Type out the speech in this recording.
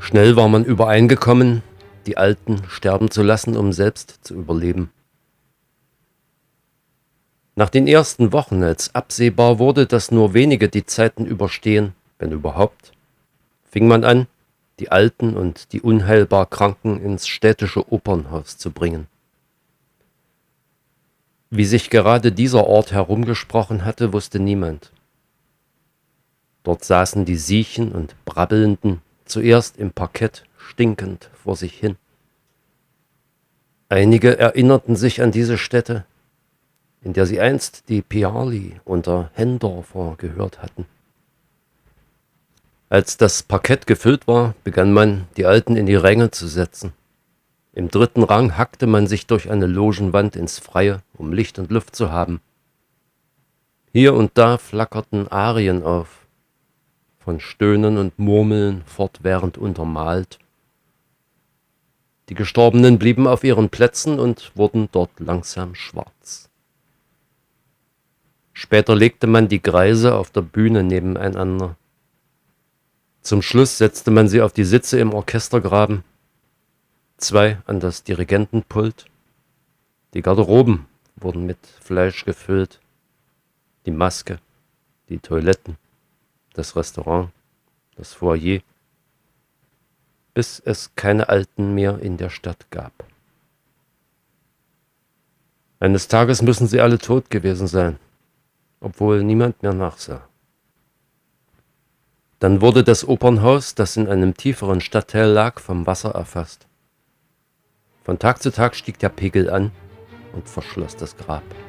Schnell war man übereingekommen, die Alten sterben zu lassen, um selbst zu überleben. Nach den ersten Wochen, als absehbar wurde, dass nur wenige die Zeiten überstehen, wenn überhaupt, fing man an, die Alten und die unheilbar Kranken ins städtische Opernhaus zu bringen. Wie sich gerade dieser Ort herumgesprochen hatte, wusste niemand. Dort saßen die Siechen und Brabbelnden, zuerst im Parkett, stinkend vor sich hin. Einige erinnerten sich an diese Stätte, in der sie einst die Piali unter Hendorfer gehört hatten. Als das Parkett gefüllt war, begann man, die Alten in die Ränge zu setzen. Im dritten Rang hackte man sich durch eine Logenwand ins Freie, um Licht und Luft zu haben. Hier und da flackerten Arien auf, von Stöhnen und Murmeln fortwährend untermalt. Die Gestorbenen blieben auf ihren Plätzen und wurden dort langsam schwarz. Später legte man die Greise auf der Bühne nebeneinander. Zum Schluss setzte man sie auf die Sitze im Orchestergraben, 2 an das Dirigentenpult. Die Garderoben wurden mit Fleisch gefüllt, die Maske, die Toiletten, das Restaurant, das Foyer, bis es keine Alten mehr in der Stadt gab. Eines Tages müssen sie alle tot gewesen sein, obwohl niemand mehr nachsah. Dann wurde das Opernhaus, das in einem tieferen Stadtteil lag, vom Wasser erfasst. Von Tag zu Tag stieg der Pegel an und verschloss das Grab.